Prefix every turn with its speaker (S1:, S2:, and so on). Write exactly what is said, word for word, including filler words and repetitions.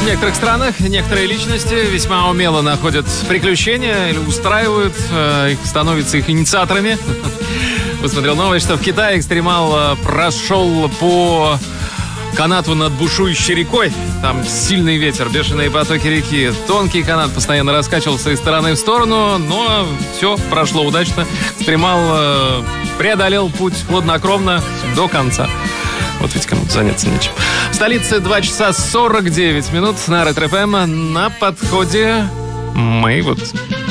S1: некоторых странах некоторые личности весьма умело находят приключения или устраивают, э, их, становятся их инициаторами. Посмотрел новость, что в Китае экстремал прошел по канату над бушующей рекой. Там сильный ветер, бешеные потоки реки. Тонкий канат постоянно раскачивался из стороны в сторону, но все прошло удачно. Экстремал э, преодолел путь хладнокровно до конца. Вот ведь кому-то заняться нечем. В столице два часа сорок девять минут на Ретро эф эм. На подходе мы вот